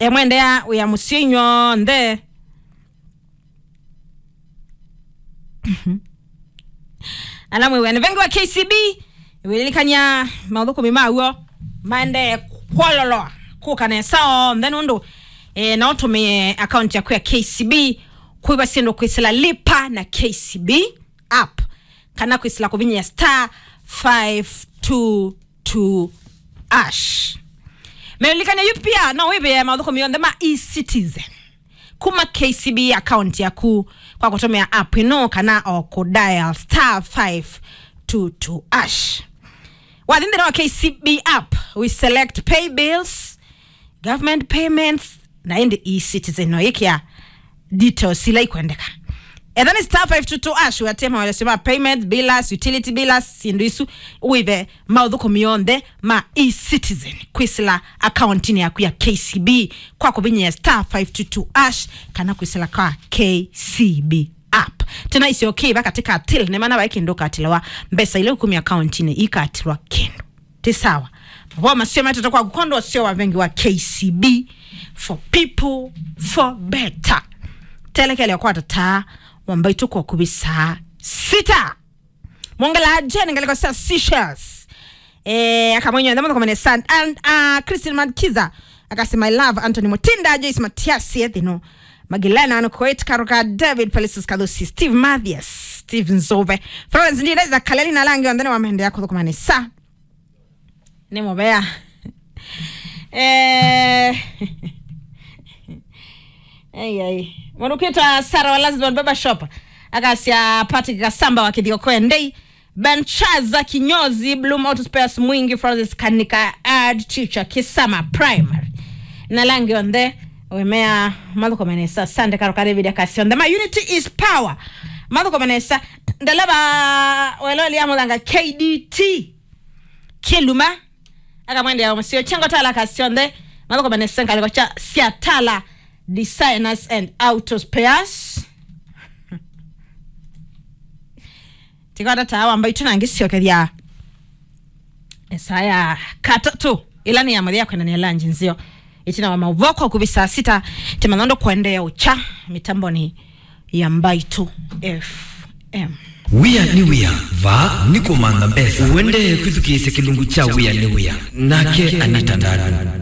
mwende ya uya musinyo nde alamwe wene vengi wa KCB wilikanya maudhuko mimauo mande kwalolo kukane sao then undo na otume account ya kwa KCB kuiba siendo kuisila lipa na KCB app kana kuisila kuvinya *522# Melikanya yupia na webe maudhuko mionde ma e-citizen kuma KCB account ya ku kwa kutumia app ino kana o dial *522#. Within the KCB app, we select pay bills, government payments, na in the e-citizen no yekia details sila ikuendeka. And then it's *522#. We atema wale payment, bills, utility bills, sinduisu uive maudhuko mionde ma e-citizen kuisila account ni ya kuya KCB kwa kubinye *522# kana kuisila kwa KCB app. Tena isi okay ba katika till ne mana ba ikindoka atilawa mbesa ile ukumi account ni ikatilwa kendo. Tisawa. Bwa masema tutakuwa kukondo sio wa vengi wa KCB for people for better. Telekele kwa tata wambai tuko kubisa 6. Mongala ajene ngaliko sa Seychelles. Akamwenye ndamo komene sand and Christine Madkiza akasema I love Anthony Mutinda, Joyce Matiasi ethino Magilena Anokoit Karoka David Pelisus Kadosi Steve Mathias Steve Nzove Florence Ndineza Kaleli na Langi wandene wa mende yako kumane sa Nemo bea Ay Mwanukita Sarah Walazban Baba Shop Akasia Patrick Kasamba wakidhiko kwendei Ben Chaza Kinyozi Bloom Auto Spares Mwingi Francis Kanika Ad Chicha Kisama Primary na Langi wande Wemea Maduko Manesa Sande Karoka David Akasion My unity is power Maduko Manesa Ndalaba Weloli Amulanga KDT Kiluma Aka mwende ya umasio Chango tala Akasion de Maduko Manesa Kalikocha Siatala Designers and Auto Spares Tikada tawa ambayo tunangisio kadia Esaya katatu ilani ya madhia kwenda nilanji nzio Itina wa mauvoko kubisa 6 Timanondo kwende ya ucha mitamboni ya Mbaitu FM Wia ni wia va niko manda mbesa Uwende kuzuki ise kilungu cha wia ni wia Nake anita ndani